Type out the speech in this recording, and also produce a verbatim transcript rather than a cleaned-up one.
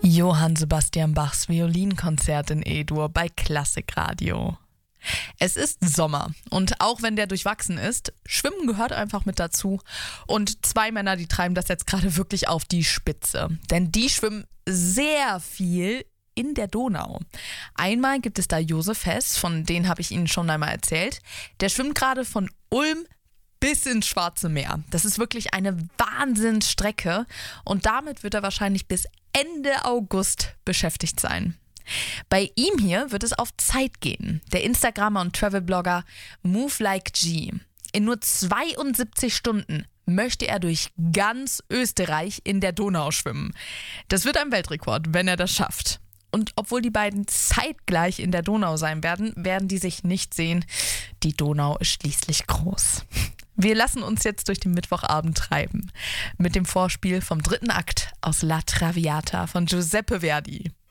Johann Sebastian Bachs Violinkonzert in E-Dur bei Klassikradio. Es ist Sommer und auch wenn der durchwachsen ist, Schwimmen gehört einfach mit dazu. Und zwei Männer, die treiben das jetzt gerade wirklich auf die Spitze. Denn die schwimmen sehr viel in der Donau. Einmal gibt es da Josef Hess, von denen habe ich Ihnen schon einmal erzählt. Der schwimmt gerade von Ulm bis ins Schwarze Meer. Das ist wirklich eine Wahnsinnsstrecke und damit wird er wahrscheinlich bis Ende August beschäftigt sein. Bei ihm hier wird es auf Zeit gehen. Der Instagrammer und Travelblogger Move Like G. In nur zweiundsiebzig Stunden möchte er durch ganz Österreich in der Donau schwimmen. Das wird ein Weltrekord, wenn er das schafft. Und obwohl die beiden zeitgleich in der Donau sein werden, werden die sich nicht sehen. Die Donau ist schließlich groß. Wir lassen uns jetzt durch den Mittwochabend treiben. Mit dem Vorspiel vom dritten Akt aus La Traviata von Giuseppe Verdi.